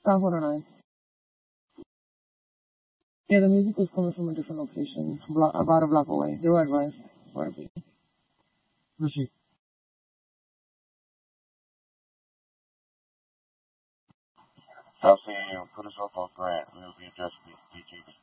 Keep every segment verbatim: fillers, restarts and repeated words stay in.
South one oh nine. Yeah, the music was coming from a different location, block, about a block away. They were advised. Receive. South C A M, put us up on Grant. We'll be adjusting D J B.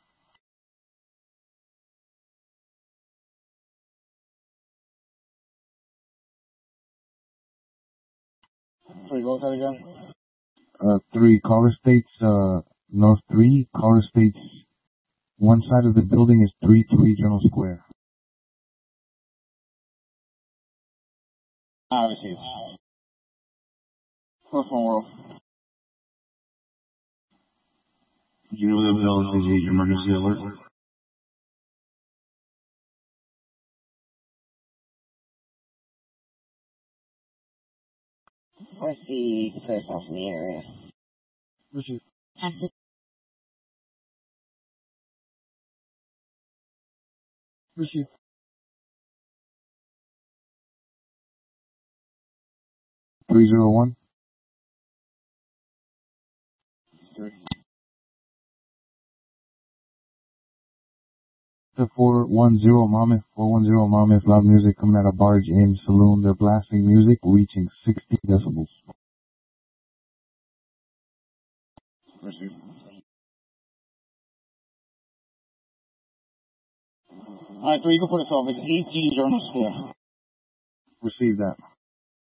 Sorry, what was that again? Uh, three, caller states, uh, no, three, caller states, one side of the building is three three Journal Square. I received. First one world. You know the building is emergency alert. Where's the first house in the area? Receive. Receive. three zero one. Three. The four one zero Monmouth, four one zero Monmouth, loud music coming out of Barge Inn Saloon. They're blasting music reaching sixty decibels. Receive. Alright, three, you can put us off. It's eighteen Journal Square. Receive that.